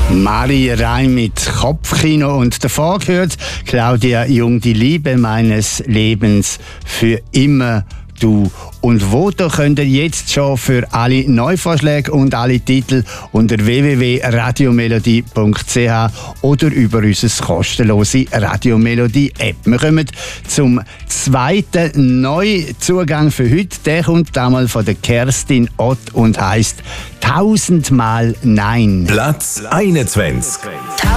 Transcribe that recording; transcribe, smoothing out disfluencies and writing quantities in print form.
Marie Reim mit Kopfkino und davor gehört Claudia Jung, die Liebe meines Lebens für immer du. Und wo da könnt ihr jetzt schon für alle Neuvorschläge und alle Titel unter www.radiomelodie.ch oder über unser kostenlose Radiomelodie-App. Wir kommen zum zweiten Neuzugang für heute. Der kommt damals von der Kerstin Ott und heisst 1000 Mal Nein. Platz 21.